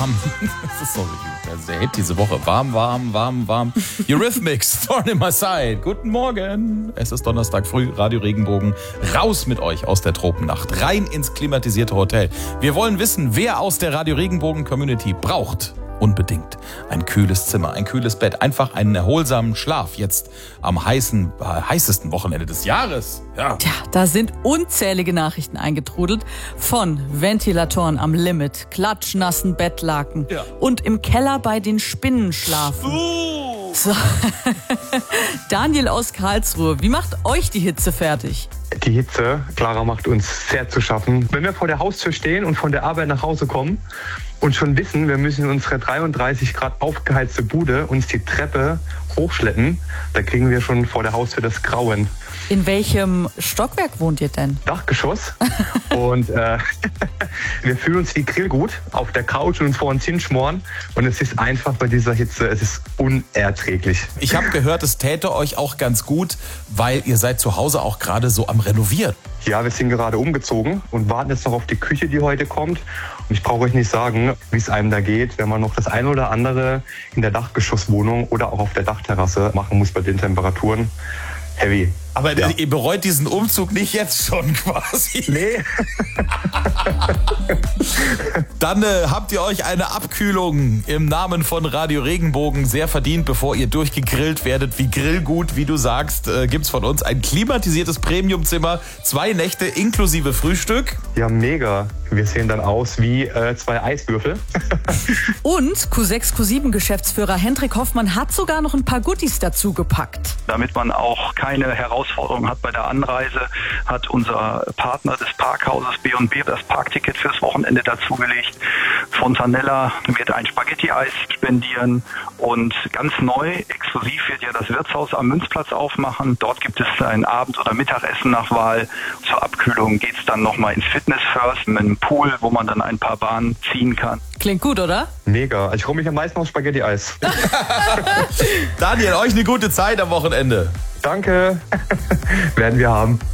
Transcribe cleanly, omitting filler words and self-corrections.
Das ist so der Hit diese Woche. Warm, warm, warm, warm. Eurythmics, Thorn in my side. Guten Morgen. Es ist Donnerstag früh, Radio Regenbogen. Raus mit euch aus der Tropennacht. Rein ins klimatisierte Hotel. Wir wollen wissen, wer aus der Radio Regenbogen Community braucht unbedingt ein kühles Zimmer, ein kühles Bett. Einfach einen erholsamen Schlaf jetzt am heißesten Wochenende des Jahres. Ja. Tja, da sind unzählige Nachrichten eingetrudelt von Ventilatoren am Limit, klatschnassen Bettlaken und im Keller bei den Spinnen schlafen. So. Daniel aus Karlsruhe, wie macht euch die Hitze fertig? Die Hitze, Clara, macht uns sehr zu schaffen. Wenn wir vor der Haustür stehen und von der Arbeit nach Hause kommen und schon wissen, wir müssen in unsere 33 Grad aufgeheizte Bude uns die Treppe hochschleppen, da kriegen wir schon vor der Haustür das Grauen. In welchem Stockwerk wohnt ihr denn? Dachgeschoss. Und wir fühlen uns wie Grillgut auf der Couch und uns vor uns hinschmoren. Und es ist einfach bei dieser Hitze, es ist unerträglich. Ich habe gehört, es täte euch auch ganz gut, weil ihr seid zu Hause auch gerade so am Renovieren. Ja, wir sind gerade umgezogen und warten jetzt noch auf die Küche, die heute kommt. Und ich brauche euch nicht sagen, wie es einem da geht, wenn man noch das eine oder andere in der Dachgeschosswohnung oder auch auf der Dachterrasse machen muss bei den Temperaturen. Heavy. Aber ihr bereut diesen Umzug nicht jetzt schon quasi? Nee. Dann habt ihr euch eine Abkühlung im Namen von Radio Regenbogen sehr verdient, bevor ihr durchgegrillt werdet wie Grillgut, wie du sagst. Gibt's von uns ein klimatisiertes Premiumzimmer, 2 Nächte inklusive Frühstück. Ja, mega. Wir sehen dann aus wie 2 Eiswürfel. Und Q6, Q7 Geschäftsführer Hendrik Hoffmann hat sogar noch ein paar Goodies dazu gepackt. Damit man auch keine Herausforderung hat bei der Anreise, hat unser Partner des Parkhauses B&B das Parkticket fürs Wochenende dazugelegt. Fontanella wird ein Spaghetti-Eis spendieren und ganz neu, exklusiv wird ja das Wirtshaus am Münzplatz aufmachen. Dort gibt es ein Abend- oder Mittagessen nach Wahl. Zur Abkühlung geht es dann nochmal ins Fitness First mit einem Pool, wo man dann ein paar Bahnen ziehen kann. Klingt gut, oder? Mega. Also ich freue mich am meisten auf Spaghetti-Eis. Daniel, euch eine gute Zeit am Wochenende. Danke. Werden wir haben.